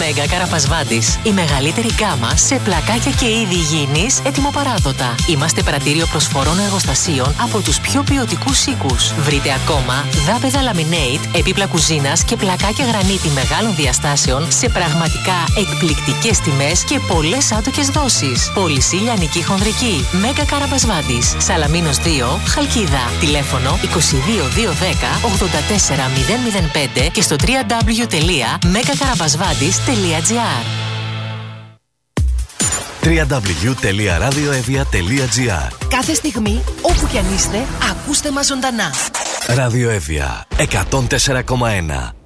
Μέγα Καραπασβάντης. Η μεγαλύτερη γκάμα σε πλακάκια και είδη υγιεινής ετοιμοπαράδοτα. Είμαστε πρατήριο προσφορών εργοστασίων από τους πιο ποιοτικούς οίκους. Βρείτε ακόμα δάπεδα laminate, επίπλα κουζίνας και πλακάκια γρανίτη μεγάλων διαστάσεων σε πραγματικά εκπληκτικές τιμές και πολλές άτοκες δόσεις. Πώληση λιανική χονδρική. Μέγα Καραπασβάντης. Σαλαμίνος 2, Χαλκίδα. Τηλέφωνο 22210 84005 και στο www.megakarabasvadis.gr. www.radioevia.gr. Κάθε στιγμή, όπου κι αν είστε, ακούστε μας ζωντανά. Ράδιο Εύβοια 104,1.